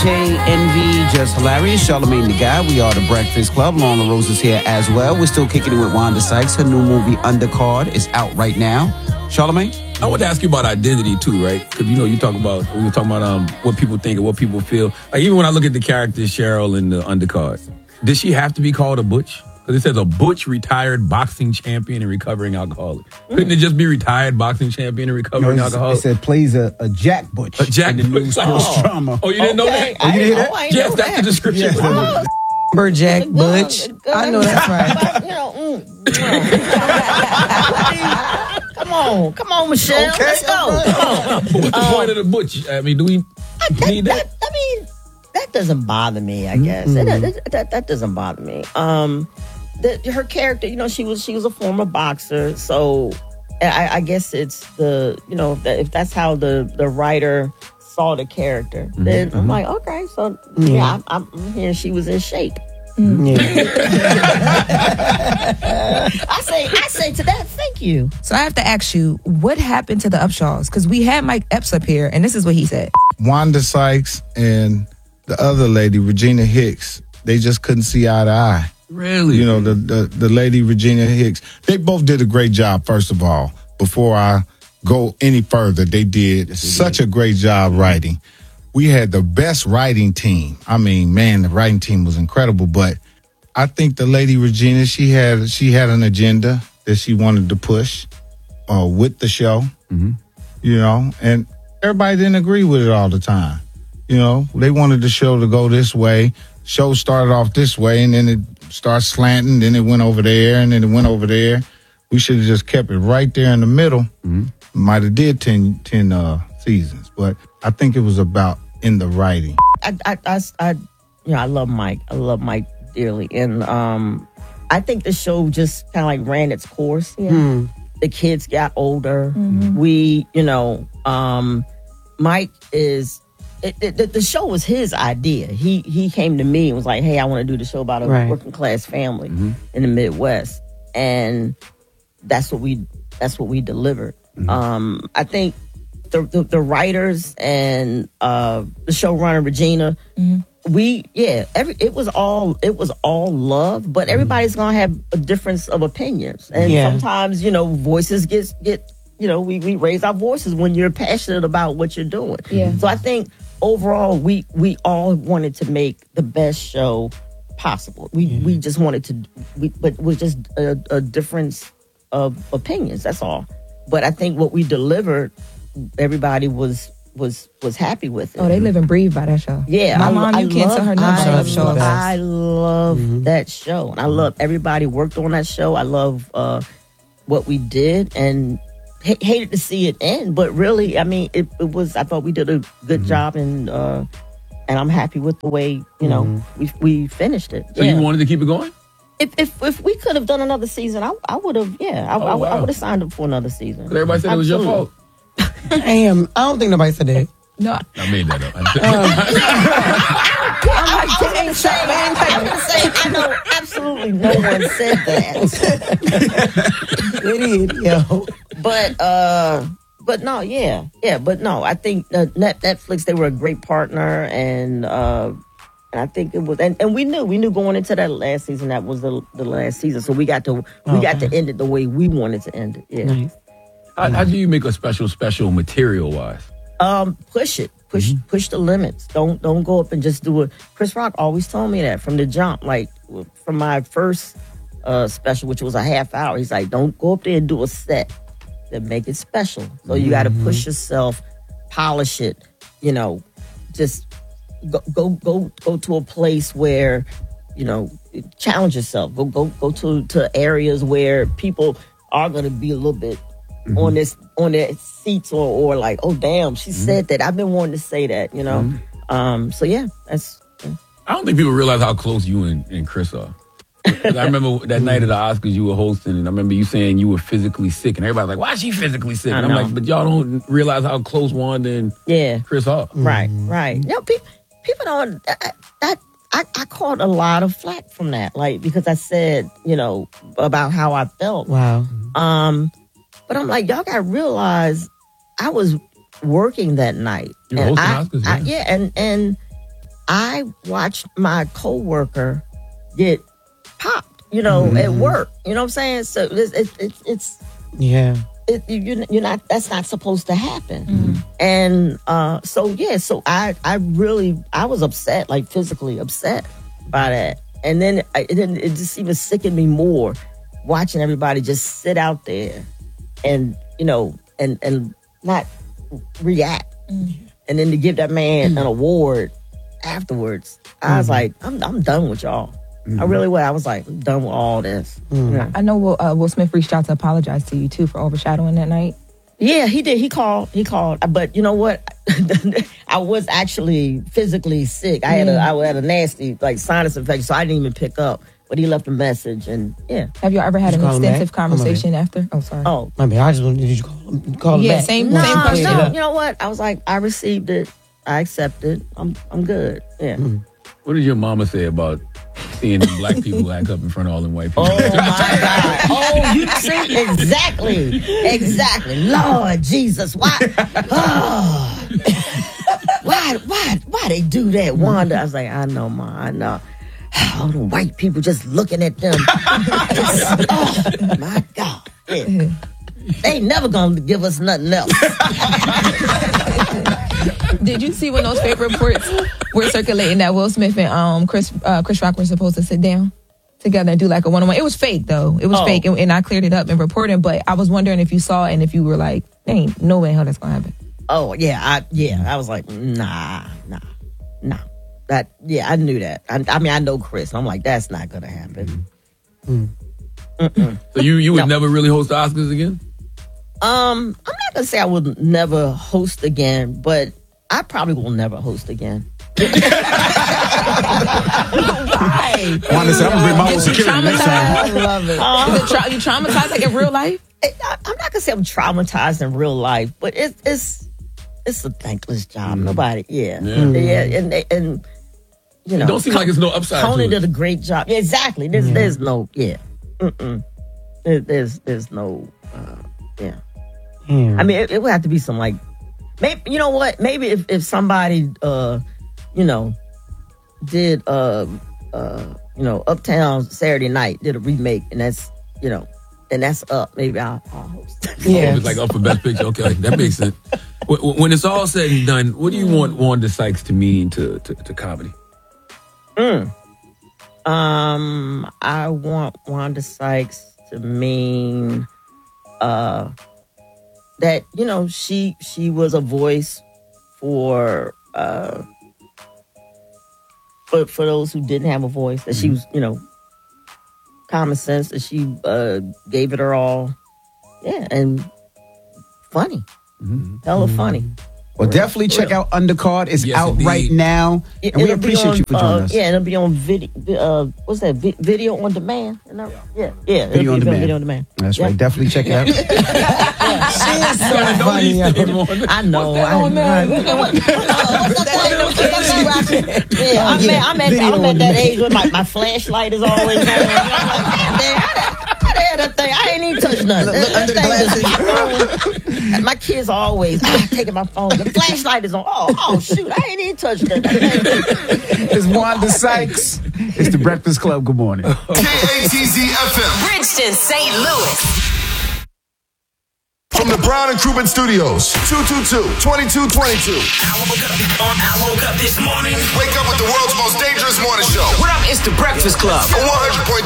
DJ Envy, Just Hilarious, Charlamagne the Guy. We are the Breakfast Club. Lorna Rose is here as well. We're still kicking it with Wanda Sykes. Her new movie, Undercard, is out right now. Charlamagne? I want to ask you about identity too, right? Because we were talking about what people think and what people feel. Like even when I look at the character Cheryl in the Undercard, does she have to be called a butch? Because it says a butch retared boxing champion and recovering alcoholic. Couldn't it just be retired boxing champion and recovering alcoholic? It said plays a Jack Butch. A Jack Butch. Drama. Oh, you didn't know that? Oh, you didn't hear that? Yes, that's the description. Yes. Jack Butch. I know that's right. Come on, Michelle. Okay, Let's go. Come on. What's the point of the butch? I mean, do we need that? That doesn't bother me, I guess. That doesn't bother me. Her character, she was a former boxer, so I guess it's if that's how the writer saw the character, then I'm like, okay, so I'm hearing she was in shape. Yeah. I say to that, thank you. So I have to ask you, what happened to the Upshaws? Because we had Mike Epps up here, and this is what he said. Wanda Sykes and the other lady, Regina Hicks, they just couldn't see eye to eye. Really? The lady, Regina Hicks, they both did a great job, first of all. Before I go any further, they did such a great job writing. We had the best writing team. I mean, man, the writing team was incredible. But I think the lady Regina, she had an agenda that she wanted to push with the show, and everybody didn't agree with it all the time. They wanted the show to go this way. Show started off this way, and then it started slanting. Then it went over there, and then it went over there. We should have just kept it right there in the middle. Might have did 10 seasons, but I think it was about in the writing. I love Mike. I love Mike dearly, and I think the show just kind of like ran its course. Yeah. The kids got older. We, Mike is. The show was his idea. He came to me and was like, "Hey, I want to do the show about a working class family in the Midwest," and that's what we delivered. I think the writers and the showrunner Regina, it was all love, but everybody's gonna have a difference of opinions, and sometimes voices get we raise our voices when you're passionate about what you're doing. So I think overall we all wanted to make the best show possible. We just wanted to, but it was just a difference of opinions. That's all. But I think what we delivered, everybody was happy with it. Oh, they live and breathe by that show. Yeah, my mom, you can't tell her nothing about shows. I love that show, and I love everybody worked on that show. I love what we did, and hated to see it end, but really, I mean, it was. I thought we did a good job, and I'm happy with the way we finished it. So you wanted to keep it going? If we could have done another season, I would have. Yeah, I would have signed up for another season. But everybody said it was your fault. I don't think nobody said that. No, I made that up. I know absolutely no one said that. It is, yo. But no, I think Netflix, they were a great partner, and I think it was, and we knew going into that last season that was the last season, so we got to end it the way we wanted to end it. Yeah. Nice. How do you make a special material wise? Push it. Push the limits. Don't go up and just do it. Chris Rock always told me that from the jump. Like from my first special, which was a half hour, he's like, don't go up there and do a set. Then make it special. So you got to push yourself, polish it. Just go to a place where challenge yourself. Go to areas where people are going to be a little bit on their seats or like, oh damn, she said that. I've been wanting to say that, So yeah, that's. Yeah. I don't think people realize how close you and Chris are. I remember that night at the Oscars you were hosting, and I remember you saying you were physically sick, and everybody's like, "Why is she physically sick?" And I'm like, "But y'all don't realize how close Wanda and Chris are." Right. People don't. I caught a lot of flack from that, like because I said, about how I felt. Wow. But I'm like, y'all gotta realize I was working that night. You were hosting Oscars, and I watched my coworker get popped, at work. You know what I'm saying? So it's Yeah. you're not. That's not supposed to happen. And so I was upset, like physically upset by that. And then it just even sickened me more watching everybody just sit out there and and not react. And then to give that man an award afterwards, I was like, I'm done with y'all. I really was. I was like, I'm done with all this. I know Will Smith reached out to apologize to you too for overshadowing that night. Yeah, he did. He called. But you know what? I was actually physically sick. I had a nasty sinus infection, so I didn't even pick up. But he left a message, and yeah. Have you ever had Did an you call him extensive back? conversation after? Oh, sorry. Oh, I mean, I just wanted, did you call him back? Same no, question. no. You know what? I was like, I received it. I accepted. I'm good. Yeah. What did your mama say about seeing the black people act up in front of all them white people? Oh my God! Oh, you see exactly. Lord Jesus, why? Oh. Why they do that, Wanda? I was like, I know, Ma, I know. All the white people just looking at them. Oh my God! Yeah. They ain't never gonna give us nothing else. Did you see when those fake reports were circulating that Will Smith and Chris Rock were supposed to sit down together and do like a one-on-one? It was fake though. It was fake, and I cleared it up in reporting. But I was wondering if you saw it and if you were like, "Ain't no way in hell that's gonna happen." Oh yeah, I was like, nah. I knew that. I mean, I know Chris. I'm like, that's not gonna happen. So you would never really host the Oscars again? I'm not gonna say I would never host again, but I probably will never host again. Wanda said, I'm gonna bring my own security next time. I love it. You traumatized like in real life? I'm not gonna say I'm traumatized in real life, but it's a thankless job. Nobody, and you know, It don't seem like there's no upside to Tony it. did a great job. Yeah, exactly. There's no, There's no, I mean, it would have to be some like, maybe, you know what? Maybe if somebody, did, Uptown Saturday Night did a remake, and that's, and that's up. Maybe I'll host. Yeah, it's like up for Best Picture. Okay, that makes sense. When it's all said and done, what do you want Wanda Sykes to mean to comedy? I want Wanda Sykes to mean that she was a voice for those who didn't have a voice. That she was common sense. That she gave it her all. Yeah, and funny, hella funny. Well, definitely check out Undercard. It's Yes, out indeed. right now. And we appreciate you for joining us. Yeah, it'll be on video. What's that? Video on demand? Yeah. Video on demand. Video on demand. That's right. Definitely check it out. She is so funny. I know. I'm at that age where my flashlight is always on. That thing, I ain't even touch nothing. My kids are always taking my phone. The flashlight is on. Oh shoot! I ain't even touched nothing. It's Wanda Sykes. It's the Breakfast Club. Good morning. KATZ FM. Bridgeton, St. Louis. From the Brown and Crouppen Studios, 222-2222. I woke up this morning. Wake up with the world's most dangerous morning show. What up? It's the Breakfast Club. On 100.3